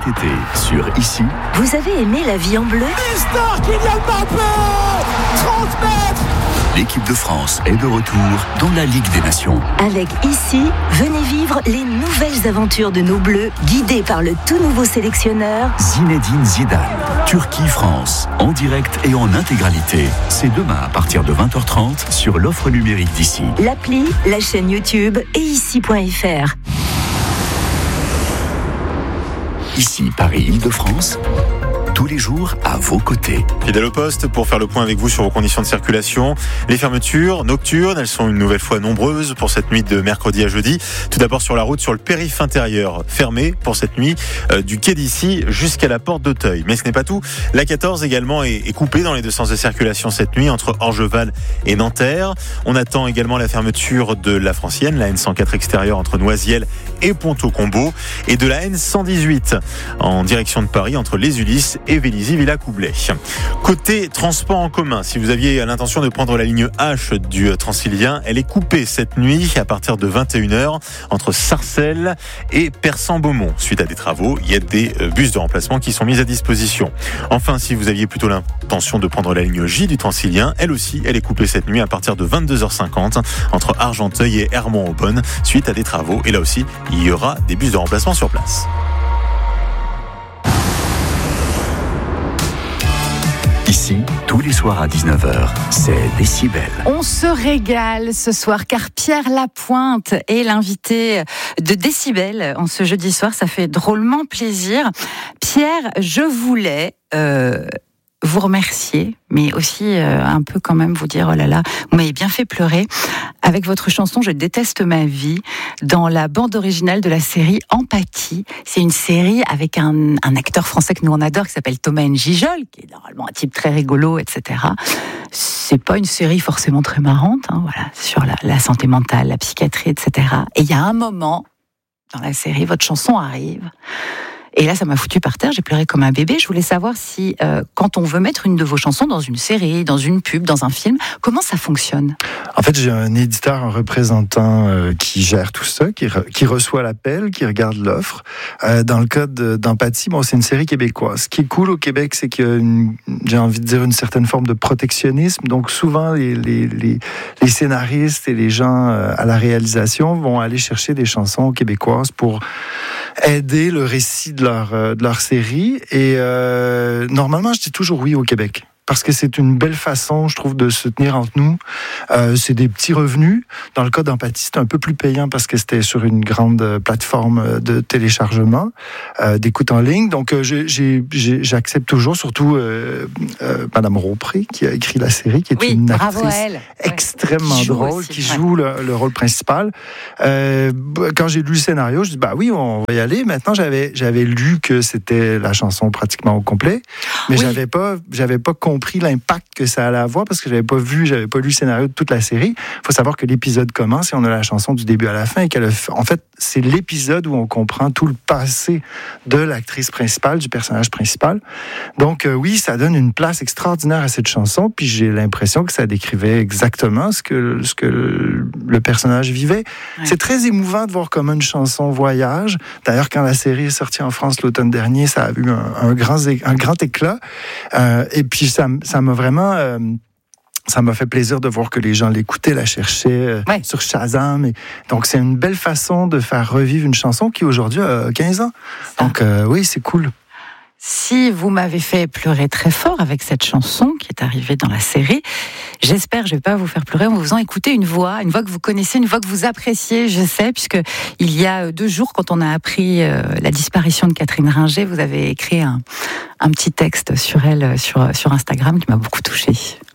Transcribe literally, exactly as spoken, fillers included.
été, sur Ici. Vous avez aimé La vie en bleu ? Mister Kylian Mbappé, trente mètres. L'équipe de France est de retour dans la Ligue des Nations. Avec Ici, venez vivre les nouvelles aventures de nos Bleus, guidés par le tout nouveau sélectionneur Zinedine Zidane. Turquie-France, en direct et en intégralité. C'est demain à partir de vingt heures trente sur l'offre numérique d'Ici. L'appli, la chaîne YouTube et ici point f r. Ici, Paris-Île-de-France, tous les jours à vos côtés. Fidèle au poste pour faire le point avec vous sur vos conditions de circulation. Les fermetures nocturnes, elles sont une nouvelle fois nombreuses pour cette nuit de mercredi à jeudi. Tout d'abord sur la route, sur le périph' intérieur, fermé pour cette nuit euh, du quai d'Issy jusqu'à la porte d'Auteuil. Mais ce n'est pas tout. La quatorze également est, est coupée dans les deux sens de circulation cette nuit entre Orgeval et Nanterre. On attend également la fermeture de la Francienne, la N cent quatre extérieure entre Noisiel et Ponto-Combo, et de la N cent dix-huit en direction de Paris entre Les Ulysses et Vélizy-Villacoublay. Côté transport en commun, si vous aviez l'intention de prendre la ligne H du Transilien, elle est coupée cette nuit à partir de vingt et une heures entre Sarcelles et Persan-Beaumont. Suite à des travaux, il y a des bus de remplacement qui sont mis à disposition. Enfin, si vous aviez plutôt l'intention de prendre la ligne J du Transilien, elle aussi, elle est coupée cette nuit à partir de vingt-deux heures cinquante entre Argenteuil et Hermont-Aubonne, suite à des travaux. Et là aussi, il y aura des bus de remplacement sur place. Ici, tous les soirs à dix-neuf heures, c'est Décibel. On se régale ce soir car Pierre Lapointe est l'invité de Décibel en ce jeudi soir. Ça fait drôlement plaisir. Pierre, je voulais... Euh vous remercier, mais aussi euh, un peu quand même vous dire, oh là là, vous m'avez bien fait pleurer avec votre chanson « Je déteste ma vie » dans la bande originale de la série Empathie. C'est une série avec un, un acteur français que nous on adore qui s'appelle Thomas N'Gijol, qui est normalement un type très rigolo, et cetera. C'est pas une série forcément très marrante, hein, voilà, sur la, la santé mentale, la psychiatrie, et cetera. Et il y a un moment dans la série, votre chanson arrive. Et là, ça m'a foutu par terre, j'ai pleuré comme un bébé. Je voulais savoir si, euh, quand on veut mettre une de vos chansons dans une série, dans une pub, dans un film, comment ça fonctionne ? En fait, j'ai un éditeur, un représentant euh, qui gère tout ça, qui, re- qui reçoit l'appel, qui regarde l'offre. Euh, dans le cas de, d'Empathie, bon, c'est une série québécoise. Ce qui est cool au Québec, c'est qu'il y a, une, j'ai envie de dire, une certaine forme de protectionnisme. Donc, souvent, les, les, les, les scénaristes et les gens euh, à la réalisation vont aller chercher des chansons québécoises pour aider le récit de leur, de leur série. Et euh, normalement, je dis toujours oui au Québec. Parce que c'est une belle façon, je trouve, de se tenir entre nous. Euh, c'est des petits revenus. Dans le cas d'Empathie, c'était un peu plus payant parce que c'était sur une grande plateforme de téléchargement, euh, d'écoute en ligne. Donc, euh, j'ai, j'ai, j'accepte toujours, surtout euh, euh, Madame Ropré, qui a écrit la série, qui est oui, une bravo actrice à elle. extrêmement ouais. Qui drôle, aussi, qui ouais. joue le, le rôle principal. Euh, quand j'ai lu le scénario, je dis, bah oui, on va y aller. Maintenant, j'avais, j'avais lu que c'était la chanson pratiquement au complet, mais oui. j'avais pas, j'avais pas compris compris l'impact que ça allait avoir parce que j'avais pas vu, j'avais pas lu le scénario de toute la série. Il faut savoir que l'épisode commence et on a la chanson du début à la fin et qu'elle a, en fait, c'est l'épisode où on comprend tout le passé de l'actrice principale, du personnage principal. Donc euh, oui, ça donne une place extraordinaire à cette chanson, puis j'ai l'impression que ça décrivait exactement ce que, ce que le, le personnage vivait. Ouais. C'est très émouvant de voir comment une chanson voyage. D'ailleurs, quand la série est sortie en France l'automne dernier, ça a eu un, un, grand, un grand éclat. Euh, et puis ça Ça m'a vraiment... Euh, ça m'a fait plaisir de voir que les gens l'écoutaient, la cherchaient euh, ouais. sur Shazam. Et donc, c'est une belle façon de faire revivre une chanson qui, aujourd'hui, a quinze ans. Donc, euh, oui, c'est cool. Si vous m'avez fait pleurer très fort avec cette chanson qui est arrivée dans la série, j'espère, je ne vais pas vous faire pleurer en vous faisant écouter une voix, une voix que vous connaissez, une voix que vous appréciez, je sais, puisque il y a deux jours, quand on a appris euh, la disparition de Catherine Ringer, vous avez écrit un, un petit texte sur elle, sur, sur Instagram, qui m'a beaucoup touchée.